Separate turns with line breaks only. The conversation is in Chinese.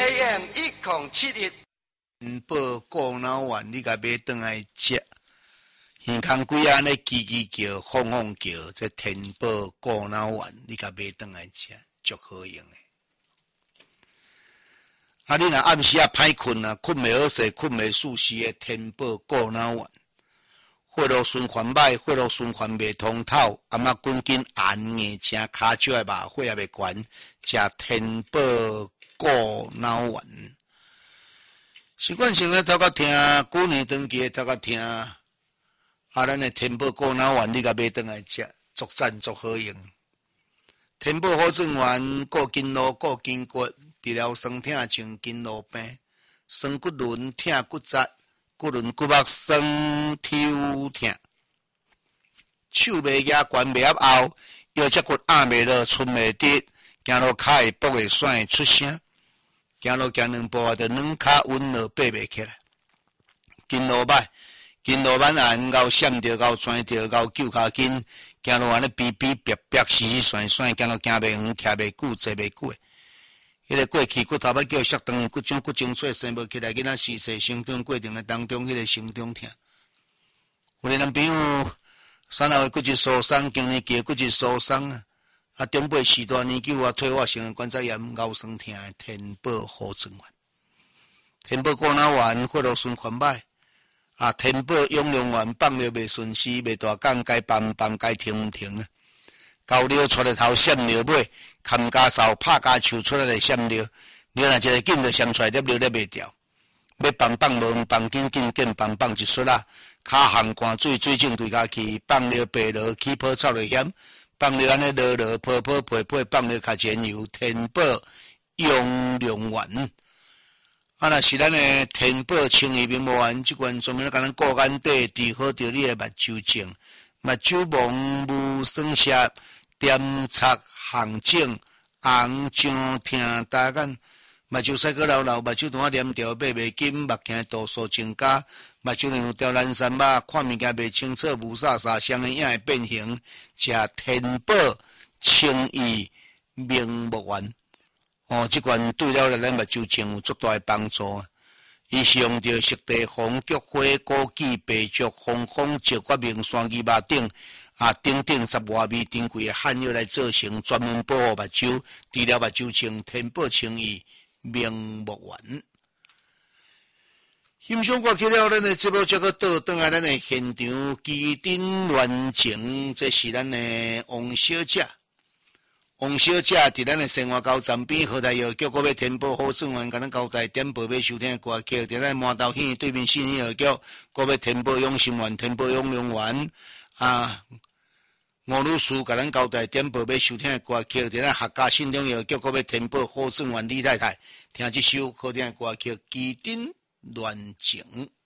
AM 1071。
报过脑丸，你甲买转来食。耳孔龟安尼叽叽叫，哄哄叫，这天宝过脑丸，你甲买转来食，足好用诶。啊，你若暗时啊歹困啊，困袂好势，困袂舒适诶，天宝过脑丸，血路循环歹，血路循环袂通透，阿妈滚紧按眼睛，骹脚诶肉血也袂悬，食天宝过脑丸。习惯性咧头壳听，旧年长期头壳听，咱诶天宝过脑丸，你甲买转来食，足赞足好用。天宝好转丸，固筋络，固筋骨，治疗酸痛像筋络病，酸骨轮、痛骨节、骨轮骨膜酸抽痛，手袂举，关袂合后，腰脊骨压袂落，伸袂直，行路骹会跛会甩会出声。行路行两步啊，就软骹稳落爬袂起来。筋络歹，筋络蛮硬，咬闪着，咬转着，咬揪骹筋，行路安尼逼逼逼逼，死死涮涮，行路行袂远，徛袂久，坐袂久。迄个过去骨头要叫摔断，骨种骨精髓生无起来，囡仔逝世成长过程的当中，迄个成长痛。有个男朋友3号骨质疏松，今年期骨质疏松啊。啊，中辈时大年纪啊，退化性关节炎、腰酸痛的天宝好转丸，天宝过脑丸，血路循环歹。啊，天宝养龙丸放了袂顺时，袂大讲，该放放，该停唔停啊。高尿出来头，闪尿尾，砍家扫，拍家树出来来闪尿，尿若一个紧就闪出来，粒尿粒袂掉。要放放无放紧紧紧放放一撮啊，骹含汗水，水肿对家去，放尿白落，起泡臭就险。放了安尼落落泡泡配配，放了较前油，天宝养龙丸。啊，若是咱的天宝清液面膜丸，即款专门咧甲咱顾眼底，治好着你的目睭症、目睭蒙雾酸涩、点擦红肿、红肿疼大眼。目睭细个流流，目睭单黏条，爬袂紧，目镜度数增加，目睭两条蓝山肉，看物件袂清楚，雾煞煞，双眼影会变形。食天宝清液面膜丸，哦，即款对了咱目睭症有足大的帮助。伊是用着色地红、菊花、枸杞、白竹、红枫、石决明、山鸡肉顶啊，顶顶10外味珍贵的汉药来做成，专门保护目睭，治疗目睭症。天宝清液面膜丸。欣赏过去了，咱的节目这个倒转来咱的现场，基顶乱情，这是咱的王小姐。王小姐伫咱的生活高站边后台药局，搁要天宝好转丸，甲咱交代点报要收听的歌曲，伫咱麻豆县对面新营药局，搁要天宝养心丸、天宝养龙丸啊。吴女士甲咱交代点报要收听的歌曲，伫咱客家信中药局，搁要天宝好转丸李太太听这首好听的歌曲《基顶乱情》。